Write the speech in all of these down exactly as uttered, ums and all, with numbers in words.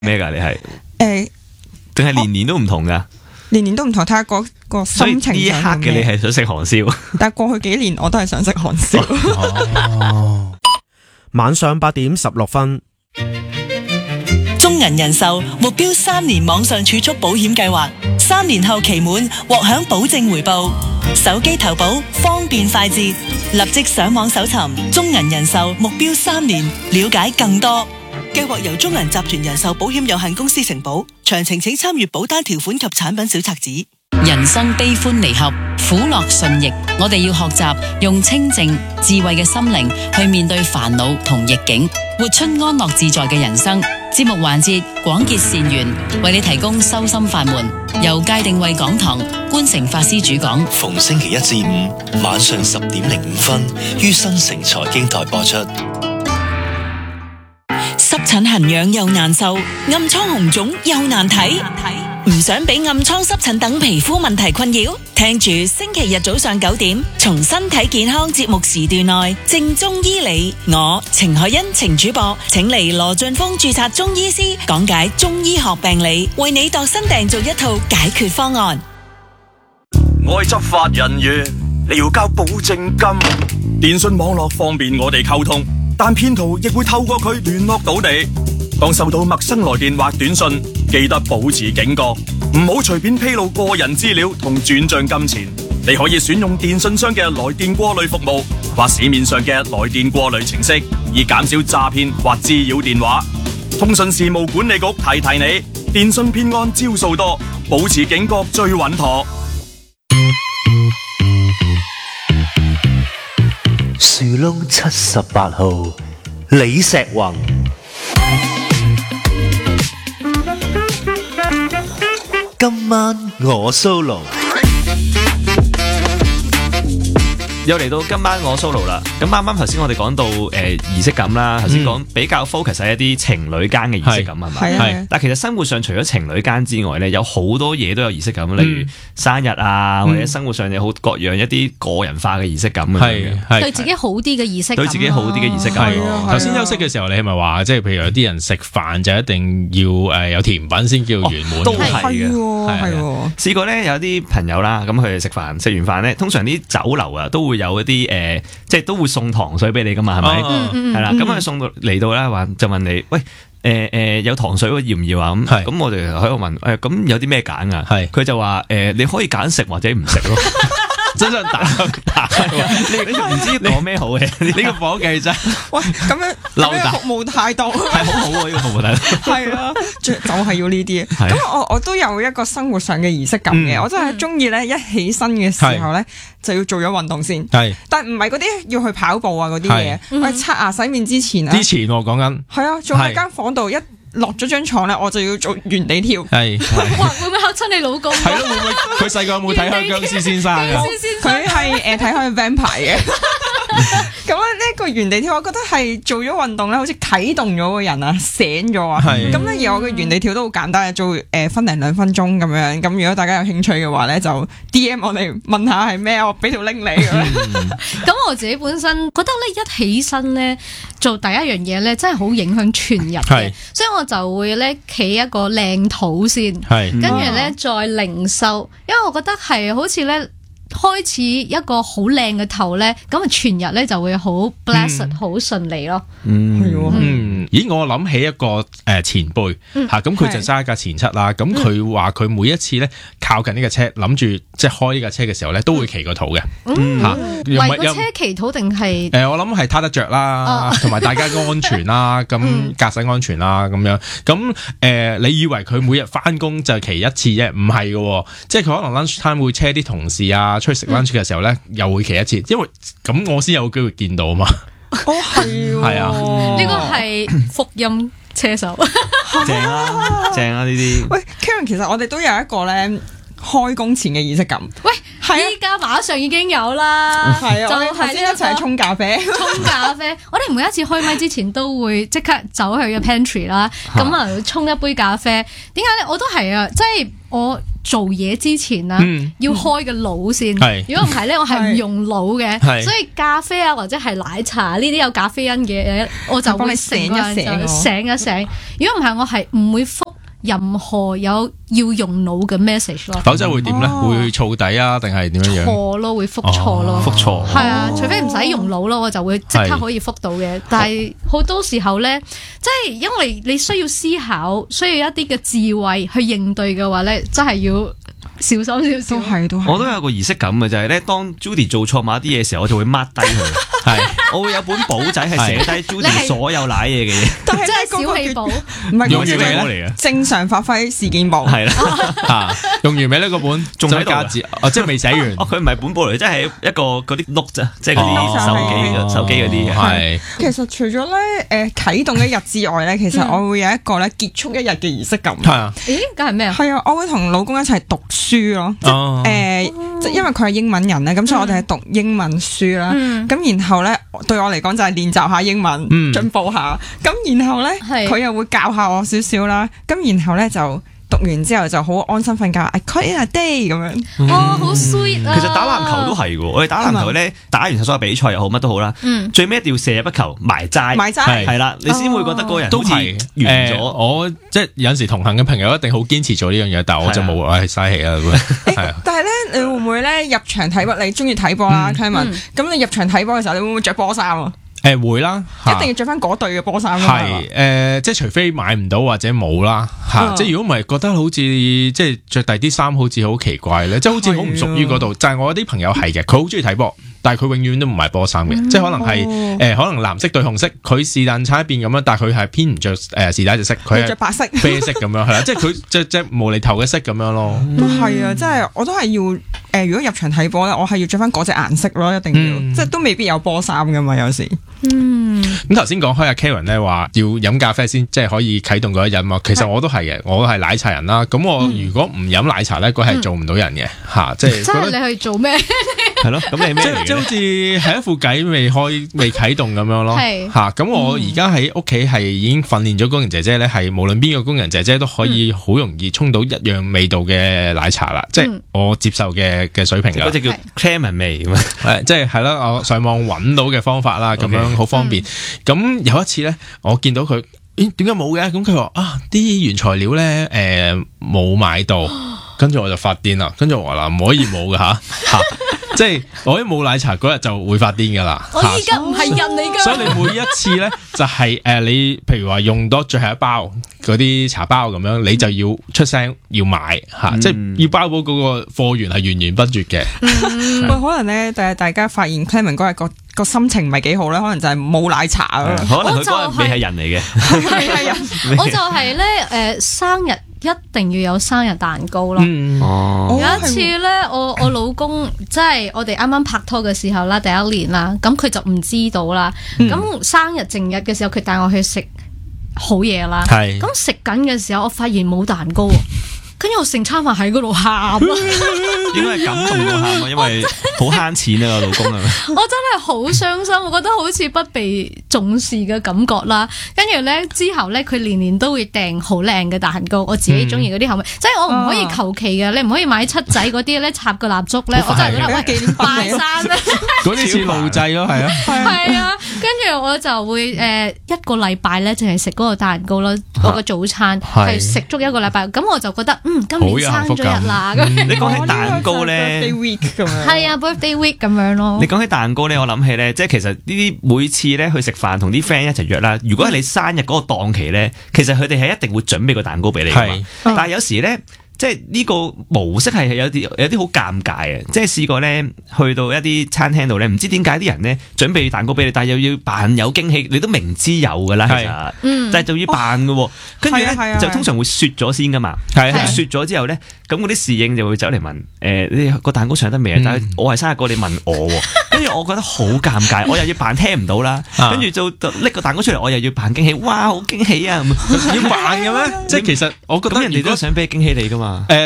咩㗎？你係誒， 定係年年都唔同㗎？ 年年都唔同，睇下嗰個心情。 呢一刻嘅你係想食韓燒， 但係過去幾年我都係想食韓燒。 哦，晚上八點十六分。 中銀人壽目標三年網上儲蓄保險計劃，三年後期滿獲享保證回報。手機投保方便快捷，立即上網搜尋中銀人壽目標三年，了解更多。計劃由中銀集團人壽保險有限公司承保，詳情請參閱保單條款及產品小冊子。人生悲歡離合，苦樂順逆，我哋要學習用清靜智慧嘅心靈去面對煩惱同逆境，活出安樂自在嘅人生。節目環節廣結善緣，為你提供修心法門，由界定慧講堂觀誠法師主講， 逢星期一至五晚上十點零五分於新城財經台播出。 濕疹痕癢又難受，暗瘡紅腫又難睇，唔想俾暗瘡濕疹等皮膚問題困擾，聽住星期日早上九點，從身體健康節目時段內正中醫理，我程海欣程主播請嚟羅俊峰註冊中醫師講解中醫學病理，為你度身訂造一套解決方案。 我係執法人員，你要交保證金。電信網絡方便我哋溝通，但騙徒亦會透過佢聯絡到你。當收到陌生來電或短信，記得保持警覺，唔好隨便披露個人資料同轉賬金錢。你可以選用電信商嘅來電過濾服務或市面上嘅來電過濾程式，以減少詐騙或滋擾電話。通訊事務管理局提提你，電信騙案招數多，保持警覺最穩妥。 樹窿七十八號，李石宏。今晚我 solo。 又嚟到今晚我 solo 啦，咁啱啱頭先我哋講到誒儀式感啦，頭先講比較 focus 喺一啲情侶間嘅儀式感係咪？ 係。 但係其實生活上除咗情侶間之外咧，有好多嘢都有儀式感，例如生日啊，或者生活上有好各樣一啲個人化嘅儀式感嘅。 係係對自己好啲嘅儀式感， 對自己好啲嘅儀式感。 頭先休息嘅時候，你係咪話即係譬如有啲人食飯就一定要誒有甜品先叫圓滿？ 都係嘅， 係喎。 試過咧有啲朋友啦，咁佢哋食飯食完飯咧，通常啲酒樓啊都會有一啲誒、呃，即係都會送糖水俾你噶嘛，係咪？係啦，咁佢送到嚟到咧，話就問你，喂，誒、呃、誒、呃，有糖水要唔要啊？咁咁我哋喺度問，誒、欸，咁有啲咩揀啊？係，佢就話，誒、呃，你可以揀食或者唔食咯。真真打打，你你唔知講咩好嘅？呢個伙計真， 喂，咁樣咁樣服務態度係好好喎，呢個服務態度係啊，就係要呢啲。咁我我都有一個生活上嘅儀式感嘅，我真係中意咧，一起身嘅時候咧就要做咗運動先。係，但唔係嗰啲要去跑步啊嗰啲嘢，喂，刷牙洗面之前啊， 之前我講緊係啊，仲喺間房度一落咗張床咧，我就要做原地跳。係， 哇！會唔會嚇親你老公？ 係咯，會唔會佢細個有冇睇開僵屍先生啊？ 佢係誒睇開 Vampire 嘅。咁咧呢個原地跳，我覺得係做咗運動咧，好似啟動咗個人啊，醒咗啊。咁咧而我嘅原地跳都好簡單，做誒分零兩分鐘咁樣。咁如果大家有興趣嘅話咧，就 D M 我哋問下係咩，我俾條 link 你咁樣。 咁我自己本身覺得咧，一起身咧做第一樣嘢咧，真係好影響全日嘅，所以我就會咧企一個靚肚先，跟住咧再零瘦，因為我覺得係好似咧。開始一個好靚嘅頭咧，咁啊全日咧就會好 blessed 好順利咯。 嗯，嗯，咦，我諗起一個誒前輩吓，咁佢就揸一架前七啦。咁佢話佢每一次咧靠近呢架車，諗住即係開呢架車嘅時候咧，都會祈個肚嘅。吓， 為個車祈禱定係？誒， 我諗係撻得着啦，同埋大家安全啦，咁駕駛安全啦，咁樣。咁誒，你以為佢每日翻工就祈一次啫？唔係嘅，即係佢可能 lunch time 會車啲同事啊。出去食 lunch 嘅時候咧，又會騎一次，因為咁我先有機會見到啊嘛。 哦，係， 係啊， 呢個係福音車手， 正啊，正啊呢啲。 喂 Karen， 其實我哋都有一個咧開工前嘅儀式感。 喂，依家馬上已經有啦， 係啊，我哋頭先一齊沖咖啡， 沖咖啡。我哋每一次開麥之前都會即刻走去個 pantry 啦，咁啊沖一杯咖啡。點解咧？我都係啊，即係我。 做嘢之前啦，要開個腦先。如果唔係咧，我係唔用腦嘅。所以咖啡啊，或者係奶茶呢啲有咖啡因嘅嘢，我就會醒一醒，醒一醒。如果唔係，我係唔會覆任何有要用腦嘅 message 咯。 否則會點咧？會燥底啊，定係點樣樣？ 錯咯，會覆錯咯， 覆錯。 係啊，除非唔使用腦咯，我就會即刻可以覆到嘅。但係好多時候咧，即係因為你需要思考，需要一啲嘅智慧去應對嘅話咧，真係要小心少少。 都係都係。 我都有個儀式感嘅，就係咧，當 Judy 做錯某啲嘢嘅時候，我就會 mark 低佢。係，我會有本簿仔係寫低 Judy 所有瀨嘢嘅嘢。 但係即係小氣簿， 唔係用完未咧？ 正常發揮事件簿係啦。 啊，用完未呢個本？仲喺加字？哦，即係未寫完。 哦，佢唔係本簿嚟，即係一個嗰啲 note 啫，即係嗰啲手機、手機嗰啲。 係。 其實除咗咧誒啟動一日之外咧，其實我會有一個咧結束一日嘅儀式感。 係啊。 咦？咁係咩啊？ 係啊，我會同老公一齊讀書咯。 哦。 誒，即係因為佢係英文人咧，咁所以我哋係讀英文書啦。咁然後咧，對我嚟講就係練習下英文，進步下。咁然後咧，佢又會教下我少少啦。咁然後咧就讀完之後就好安心瞓覺。I call it a day 咁樣。 哦，好 sweet 啊！ 其實打籃球都係嘅，我哋打籃球咧，打完所有比賽又好，乜都好啦。最尾一定要射入一球埋齋， 埋齋係啦，你先會覺得嗰個人都係完咗。 我即係有陣時同行嘅朋友一定好堅持做呢樣嘢，但係我就冇，我係嘥氣啊。係啊。 但係咧，你會唔會咧入場睇波？你中意睇波啦，Clement。咁你入場睇波嘅時候，你會唔會着波衫啊？ 誒會啦， 一定要着翻嗰隊嘅波衫。 係誒，即係除非買唔到或者冇啦嚇，即係如果唔係覺得好似即係着第啲衫好似好奇怪咧，即係好似好唔屬於嗰度。就係我啲朋友係嘅，佢好中意睇波，但係佢永遠都唔買波衫嘅，即係可能係誒可能藍色對紅色，佢是但差一邊咁樣，但係佢係偏唔着誒是但隻色，佢着白色、 啡色咁樣係啦，即係佢着隻無厘頭嘅色咁樣咯。 都係啊，即係我都係要誒，如果入場睇波咧，我係要着翻嗰隻顏色咯，一定要，即係都未必有波衫噶嘛，有時。 嗯， 咁頭先講開阿 Karen 咧話要飲咖啡先，即係可以啟動嗰一日嘛。其實我都係嘅，我係奶茶人啦。咁我如果唔飲奶茶咧，佢係做唔到人嘅吓，即係。即係你去做咩？ 係咯，咁你咩嚟嘅？ 即係好似係一副偈未開未啟動咁樣咯。 係吓，咁我而家喺屋企係已經訓練咗工人姐姐咧，係無論邊個工人姐姐都可以好容易沖到一樣味道嘅奶茶啦。即係我接受嘅嘅水平啦。 嗰隻叫 Clement 味咁啊，即係係啦，我上網揾到嘅方法啦，咁樣好方便。咁、嗯、有一次咧，我見到佢，咦，點解冇嘅？咁佢話啊，啲原材料咧，誒、呃，冇買到，跟住我就發癲啦。跟住我話嗱，唔可以冇嘅吓吓，即係我一冇奶茶嗰日就會發癲噶啦。 我依家唔係人嚟噶， 所以你每一次咧就係、是、誒、呃，你譬如話用多最後一包嗰啲茶包咁樣，你就要出聲要買吓，嗯、即係要包保嗰個貨源係源源不絕嘅。 嗯、可能咧，但係大家發現 Clement 嗰日個個心情唔係幾好咧，可能就係冇奶茶啊。 可能佢嗰日未係人嚟嘅， 係啊， 我就係咧誒，生日一定要有生日蛋糕咯。 嗯、 有一次咧，我我老公即係我哋啱啱拍拖嘅時候啦，第一年啦，咁佢就唔知道啦。咁、嗯、生日正日嘅時候，佢帶我去食好嘢啦。係咁食緊嘅時候，我發現冇蛋糕。跟住我成餐飯喺嗰度喊咯， 應該係感動到喊啊，因為好慳錢啊，我老公係咪？ 我真係好傷心，我覺得好似不被重視嘅感覺啦。跟住咧之後咧，佢年年都會訂好靚嘅蛋糕，我自己中意嗰啲口味，即係我唔可以求其嘅，你唔可以買七仔嗰啲咧插個蠟燭咧，我真係覺得喂紀念拜山咧， 嗰啲似路祭咯，係啊， 係啊，跟住我就會誒一個禮拜咧，淨係食嗰個蛋糕咯，我個早餐係食足一個禮拜，咁我就覺得。嗯，今年生咗日啦，咁你講起蛋糕咧 ，birthday week 咁樣， 係啊 ，birthday week 咁樣咯。 你講起蛋糕咧，我諗起咧，即係其實呢啲每次咧去食飯同啲 friend 一齊約啦，如果係你生日嗰個檔期咧，其實佢哋係一定會準備個蛋糕俾你噶嘛。但係有時咧。即係呢個模式係有啲有啲好尷尬嘅，即係試過咧去到一啲餐廳度咧，唔知點解啲人咧準備蛋糕俾你，但係又要扮有驚喜，你都明知有噶啦，其實，嗯、但係就要扮噶，跟住咧就通常會雪咗先噶嘛，係係雪咗之後咧，咁嗰啲侍應就會走嚟問，誒、呃，你個蛋糕上得未啊？嗯、但係我係生日哥，你問我，跟住我覺得好尷尬，我又要扮聽唔到啦，跟住就拎個蛋糕出嚟，我又要扮驚喜，哇，好驚喜啊！要扮嘅咩？即係其實我覺得人哋都想俾驚喜你噶嘛。 誒、呃，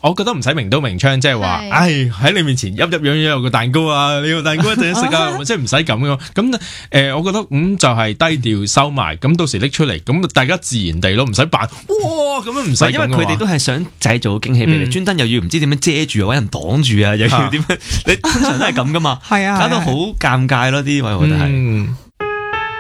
我覺得唔使明刀明槍，即係話，唉喺你面前噏噏樣樣有個蛋糕啊，你個蛋糕一定要食啊，即係唔使咁樣。咁誒，我覺得咁就係低調收埋，咁到時拎出嚟，咁大家自然地咯，唔使扮哇咁樣唔使。 因為佢哋都係想製造驚喜俾你，專登又要唔知點樣遮住啊，搵人擋住啊，又要點樣？你通常都係咁噶嘛，係啊，搞到好尷尬咯啲位，我覺得係。